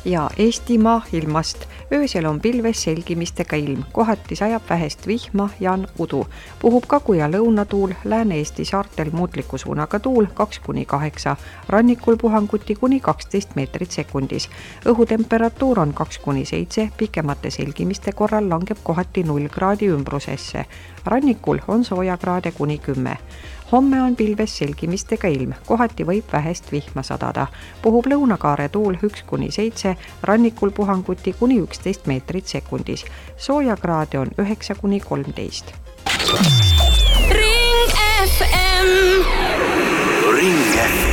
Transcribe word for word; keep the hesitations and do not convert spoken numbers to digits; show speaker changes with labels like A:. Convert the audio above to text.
A: ja Eestimaa ilmast. Öösel on pilves selgimistega ilm, kohati sajab vähest vihma ja udu. Puhub kagu- ja lõunatuul, Lääne-Eesti saartel muutliku suunaga tuul kaks kuni kaheksa, rannikul puhanguti kuni kaksteist meetrit sekundis. Õhutemperatuur on kaks kuni seitse, pikemate selgimiste korral langeb kohati null kraadi ümbrusesse. Rannikul on soojakraade kuni kümme. Homme on pilves selgimistega ilm, kohati võib vähest vihma sadada. Puhub lõunakaare tuul üks kuni seitse, rannikul puhanguti kuni üksteist meetrit sekundis. Soojakraade on üheksa kuni kolmteist.
B: Ring F M.
C: Ring F M.